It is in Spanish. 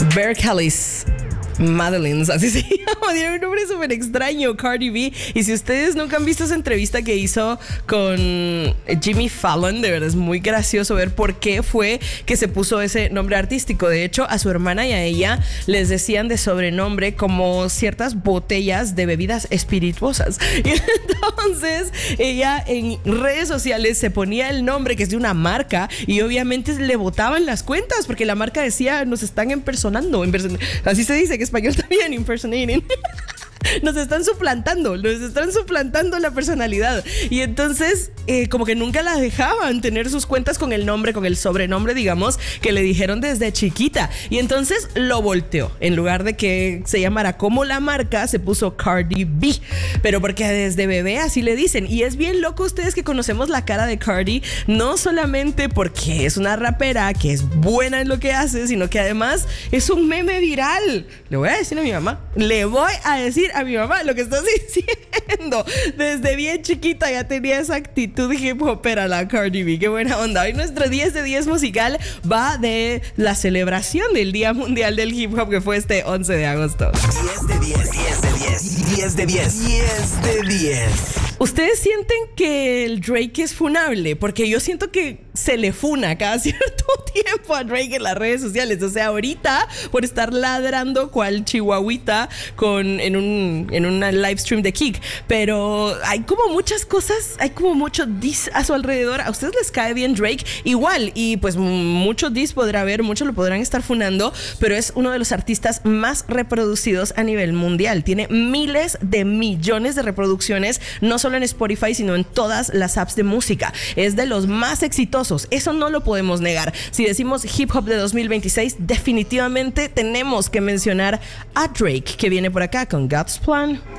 Berkelis Madelyne, así se llama, tiene un nombre súper extraño, Cardi B. Y si ustedes nunca han visto esa entrevista que hizo con Jimmy Fallon, de verdad es muy gracioso ver por qué fue que se puso ese nombre artístico. De hecho, a su hermana y a ella les decían de sobrenombre como ciertas botellas de bebidas espirituosas. Y entonces ella en redes sociales se ponía el nombre que es de una marca y obviamente le botaban las cuentas porque la marca decía nos están impersonando, así se dice, que español también, impersonating. Nos están suplantando la personalidad. Y entonces como que nunca la dejaban tener sus cuentas con el nombre, con el sobrenombre, digamos, que le dijeron desde chiquita. Y entonces lo volteó. En lugar de que se llamara como la marca, se puso Cardi B. Pero porque desde bebé así le dicen. Y es bien loco ustedes que conocemos la cara de Cardi, no solamente porque es una rapera que es buena en lo que hace, sino que además es un meme viral. Le voy a decir a mi mamá lo que estás diciendo. Desde bien chiquita ya tenía esa actitud hip hopera la Cardi B. Qué buena onda. Hoy nuestro 10 de 10 musical va de la celebración del Día Mundial del Hip Hop, que fue este 11 de agosto. 10 de 10, 10 de 10, 10 de 10, 10 de 10. ¿Ustedes sienten que el Drake es funable? Porque yo siento que se le funa cada cierto tiempo a Drake en las redes sociales. O sea, ahorita por estar ladrando cual chihuahuita en un live stream de Kik. Pero hay como muchas cosas, hay como mucho diss a su alrededor. ¿A ustedes les cae bien Drake? Igual, y pues mucho diss podrá haber, muchos lo podrán estar funando, pero es uno de los artistas más reproducidos a nivel mundial. Tiene miles de millones de reproducciones, no solo en Spotify, sino en todas las apps de música. Es de los más exitosos. Eso no lo podemos negar. Si decimos hip hop de 2026, definitivamente tenemos que mencionar a Drake, que viene por acá con God's Plan.